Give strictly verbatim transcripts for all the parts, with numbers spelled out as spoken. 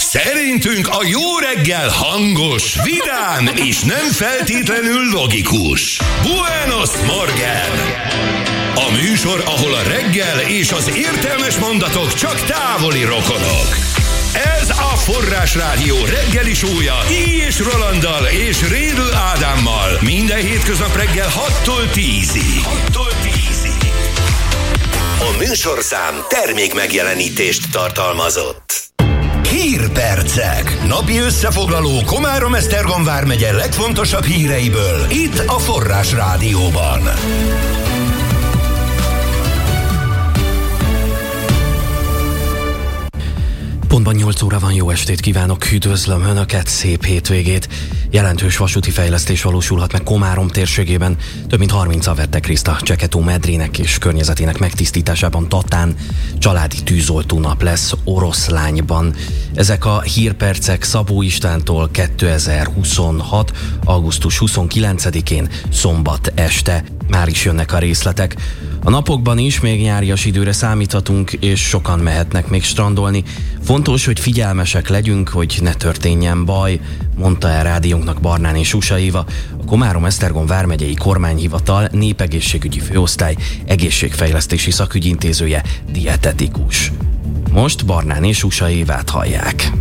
Szerintünk a jó reggel hangos, vidám és nem feltétlenül logikus. Buenos Morgen! A műsor, ahol a reggel és az értelmes mondatok csak távoli rokonok. Ez a Forrásrádió reggeli show-ja I. Rolanddal és Rédl Ádámmal. Minden hétköznap reggel hattól tízig. hattól tízig. A műsorszám termék megjelenítést tartalmazott. Hírpercek. Napi összefoglaló Komárom-Esztergom vármegye legfontosabb híreiből. Itt a Forrásrádióban. Pontban nyolc óra van, jó estét kívánok, üdvözlöm Önöket, szép hétvégét. Jelentős vasúti fejlesztés valósulhat meg Komárom térségében. Több mint harmincan vettek részt a Cseketó medrének és környezetének megtisztításában Tatán. Családi tűzoltó nap lesz Oroszlányban. Ezek a hírpercek Szabó Istvántól kétezer-huszonhat. augusztus huszonkilencedikén szombat este. Már is jönnek a részletek. A napokban is még nyárias időre számíthatunk, és sokan mehetnek még strandolni. Fontos, hogy figyelmesek legyünk, hogy ne történjen baj, mondta el rádiónknak Barnáni Susa Éva, a Komárom-Esztergom vármegyei kormányhivatal népegészségügyi főosztály egészségfejlesztési szakügyintézője, dietetikus. Most Barnáni Susa Évát hallják.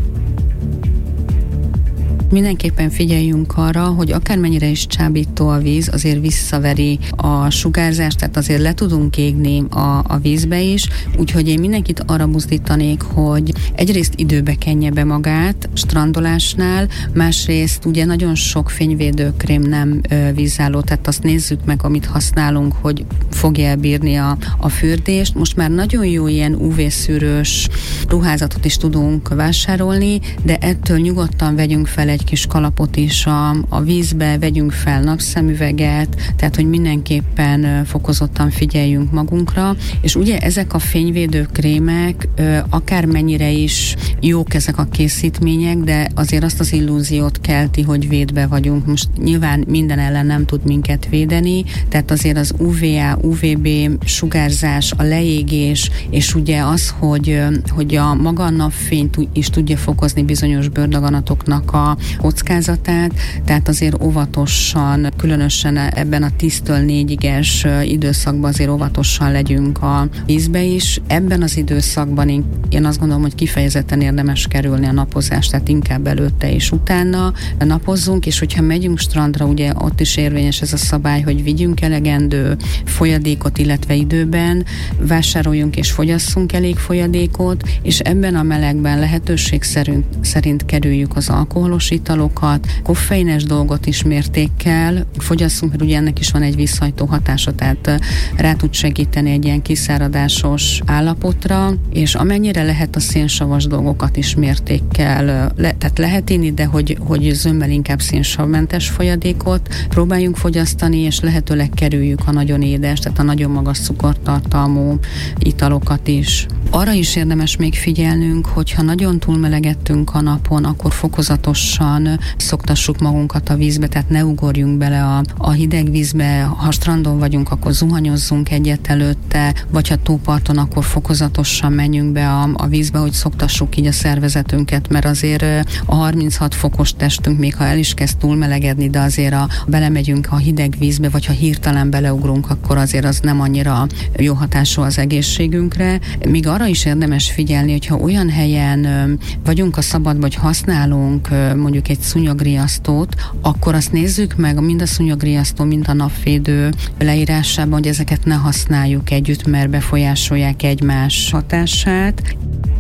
Mindenképpen figyeljünk arra, hogy akármennyire is csábító a víz, azért visszaveri a sugárzást, tehát azért le tudunk égni a, a vízbe is, úgyhogy én mindenkit arra buzdítanék, hogy egyrészt időbe kenje be magát strandolásnál, másrészt ugye nagyon sok fényvédőkrém nem ö, vízálló, tehát azt nézzük meg, amit használunk, hogy fogja elbírni a, a fürdést. Most már nagyon jó ilyen ú vé-szűrős ruházatot is tudunk vásárolni, de ettől nyugodtan vegyünk fel egy egy kis kalapot is a, a vízbe, vegyünk fel napszemüveget, tehát hogy mindenképpen fokozottan figyeljünk magunkra, és ugye ezek a fényvédő krémek akármennyire is jók ezek a készítmények, de azért azt az illúziót kelti, hogy védve vagyunk. Most nyilván minden ellen nem tud minket védeni, tehát azért az ú vé á, ú vé bé sugárzás, a leégés, és ugye az, hogy, hogy a maga a napfény is tudja fokozni bizonyos bőrdaganatoknak a kockázatát, tehát azért óvatosan, különösen ebben a tíztől négyiges időszakban azért óvatosan legyünk a vízbe is. Ebben az időszakban én, én azt gondolom, hogy kifejezetten érdemes kerülni a napozást, tehát inkább előtte és utána napozzunk, és hogyha megyünk strandra, ugye ott is érvényes ez a szabály, hogy vigyünk elegendő folyadékot, illetve időben, vásároljunk és fogyasszunk elég folyadékot, és ebben a melegben lehetőség szerint, szerint kerüljük az alkoholos italokat, koffeines dolgot is mértékkel fogyasszunk, mert ugye ennek is van egy visszahajtó hatása, tehát rá tud segíteni egy ilyen kiszáradásos állapotra, és amennyire lehet a szénsavas dolgokat is mértékkel, le, tehát lehet inni, de hogy, hogy zömmel inkább szénsavmentes folyadékot próbáljunk fogyasztani, és lehetőleg kerüljük a nagyon édes, tehát a nagyon magas cukortartalmú italokat is. Arra is érdemes még figyelnünk, hogyha nagyon túlmelegedtünk a napon, akkor fokozatosan szoktassuk magunkat a vízbe, tehát ne ugorjunk bele a, a hideg vízbe, ha strandon vagyunk, akkor zuhanyozzunk egyet előtte, vagy ha tóparton, akkor fokozatosan menjünk be a, a vízbe, hogy szoktassuk így a szervezetünket, mert azért a harminchat fokos testünk, még ha el is kezd túlmelegedni, de azért a, belemegyünk a hideg vízbe, vagy ha hirtelen beleugrunk, akkor azért az nem annyira jó hatású az egészségünkre. Még arra is érdemes figyelni, hogyha olyan helyen vagyunk a szabadban, hogy használunk mondjuk egy szúnyogriasztót, akkor azt nézzük meg mind a szúnyogriasztó, mind a napvédő leírásában, hogy ezeket ne használjuk együtt, mert befolyásolják egymás hatását.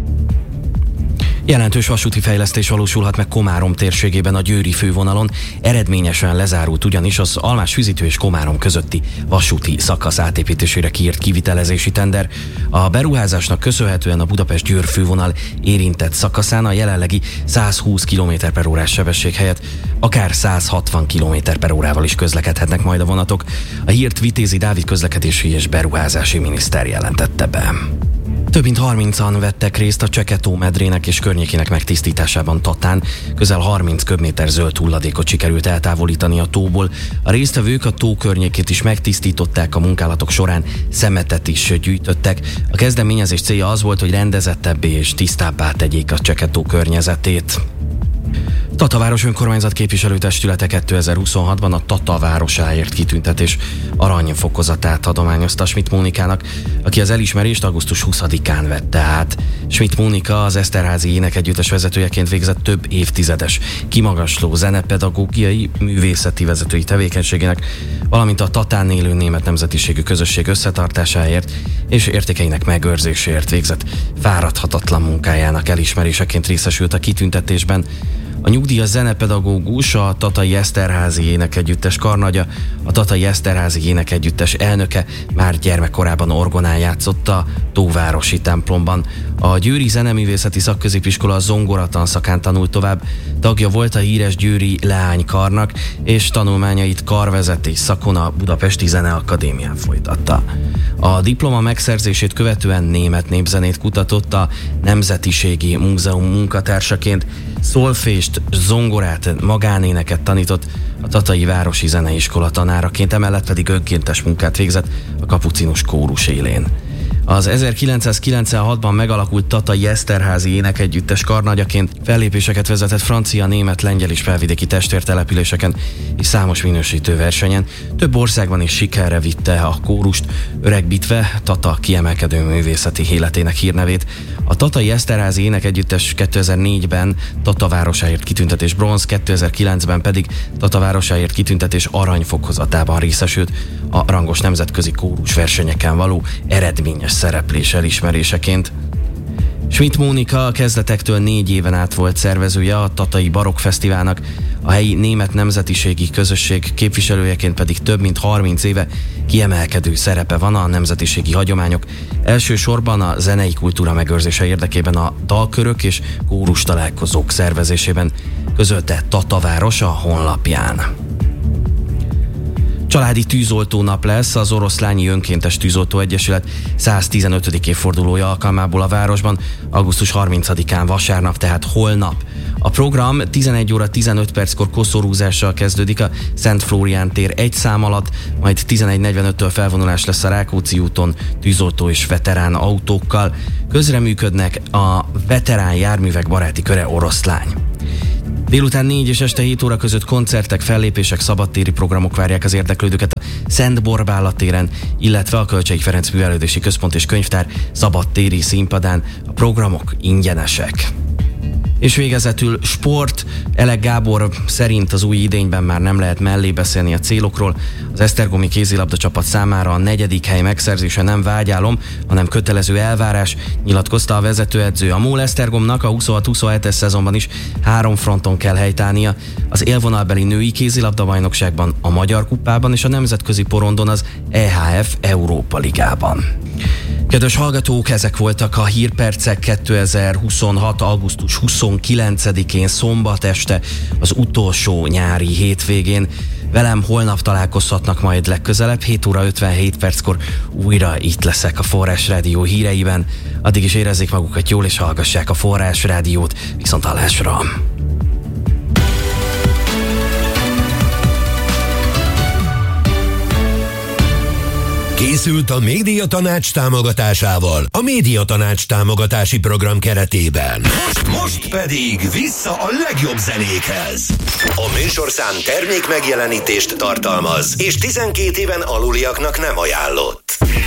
Jelentős vasúti fejlesztés valósulhat meg Komárom térségében a Győri fővonalon. Eredményesen lezárult ugyanis az Almás-Füzitő és Komárom közötti vasúti szakasz átépítésére kiírt kivitelezési tender. A beruházásnak köszönhetően a Budapest-Győr fővonal érintett szakaszán a jelenlegi százhúsz kilométer per órás sebesség helyett akár száz hatvan kilométer per órával is közlekedhetnek majd a vonatok. A hírt Vitézi Dávid közlekedési és beruházási miniszter jelentette be. Több mint harmincan vettek részt a Cseke-tó medrének és környékének megtisztításában Tatán. Közel harminc köbméter zöld hulladékot sikerült eltávolítani a tóból. A résztvevők a tó környékét is megtisztították, a munkálatok során szemetet is gyűjtöttek. A kezdeményezés célja az volt, hogy rendezettebbé és tisztábbá tegyék a Cseke-tó környezetét. Tata város önkormányzat képviselőtestülete kétezer-huszonhatban a Tata városáért kitüntetés aranyfokozatát adományozta Schmidt Mónikának, aki az elismerést augusztus huszadikán vette át. Schmidt Mónika az Eszterházy Énekegyüttes vezetőjeként végzett több évtizedes, kimagasló zenepedagógiai, művészeti vezetői tevékenységének, valamint a Tatán élő német nemzetiségű közösség összetartásáért és értékeinek megőrzéséért végzett fáradhatatlan munkájának elismeréseként részesült a kitüntetésben. A nyugdíjas zenepedagógus, a Tatai Eszterházy Énekegyüttes karnagya, a Tatai Eszterházy Énekegyüttes elnöke, már gyermekkorában orgonán játszott a Tóvárosi templomban. A Győri Zeneművészeti Szakközépiskola a zongora tanszakán tanult tovább, tagja volt a híres győri leánykarnak, és tanulmányait karvezetés szakon a Budapesti Zeneakadémián folytatta. A diploma megszerzését követően német népzenét kutatott, a Nemzetiségi Múzeum munkatársaként, szolfést, zongorát, magánéneket tanított, a Tatai Városi Zeneiskola tanáraként, emellett pedig önkéntes munkát végzett a kapucinus kórus élén. Az ezerkilencszázkilencvenhatban megalakult Tatai Eszterházy Énekegyüttes karnagyaként fellépéseket vezetett francia, német, lengyel és felvidéki testvértelepüléseken és számos minősítő versenyen. Több országban is sikerre vitte a kórust, öregbítve Tata kiemelkedő művészeti életének hírnevét. A Tatai Eszterházy Énekegyüttes kétezer-négyben Tata városáért kitüntetés bronz, kétezer-kilencben pedig Tata városáért kitüntetés aranyfokozatában részesült a rangos nemzetközi kórus versenyeken való eredményes szereplés elismeréseként. Schmidt Mónika a kezdetektől négy éven át volt szervezője a Tatai Barokk Fesztiválnak, a helyi német nemzetiségi közösség képviselőjeként pedig több mint harminc éve kiemelkedő szerepe van a nemzetiségi hagyományok, elsősorban a zenei kultúra megőrzése érdekében a dalkörök és kórus találkozók szervezésében, közölte Tata város a honlapján. Családi tűzoltónap lesz az Oroszlányi Önkéntes Tűzoltó Egyesület száztizenötödik évfordulója alkalmából a városban, augusztus harmincadikán vasárnap, tehát holnap. A program tizenegy óra tizenöt perckor koszorúzással kezdődik a Szent Flórián tér egy szám alatt, majd tizenegy negyvenöttől felvonulás lesz a Rákóczi úton tűzoltó és veterán autókkal. Közreműködnek a Veterán Járművek Baráti Köre Oroszlány. Délután négy és este hét óra között koncertek, fellépések, szabadtéri programok várják az érdeklődőket a Szent Borbála téren, illetve a Kölcsei Ferenc Művelődési Központ és Könyvtár szabadtéri színpadán. A programok ingyenesek. És végezetül sport. Elek Gábor szerint az új idényben már nem lehet mellé beszélni a célokról. Az esztergomi kézilabda csapat számára a negyedik hely megszerzése nem vágyálom, hanem kötelező elvárás, nyilatkozta a vezetőedző. A MOL Esztergomnak a huszonhat huszonhetes szezonban is három fronton kell helytállnia: az élvonalbeli női kézilabda bajnokságban, a Magyar Kupában és a nemzetközi porondon az E H F Európa Ligában. Kedves hallgatók, ezek voltak a hírpercek kétezer-huszonhat. augusztus huszonkilencedikén, szombat este, az utolsó nyári hétvégén. Velem holnap találkozhatnak majd legközelebb, hét óra ötvenhét perckor újra itt leszek a Forrás Rádió híreiben. Addig is érezzék magukat jól és hallgassák a Forrás Rádiót. Viszonthallásra! Készült a Médiatanács támogatásával a Médiatanács támogatási program keretében. Most, most pedig vissza a legjobb zenékhez. A műsorszám termék megjelenítést tartalmaz, és tizenkét éven aluliaknak nem ajánlott.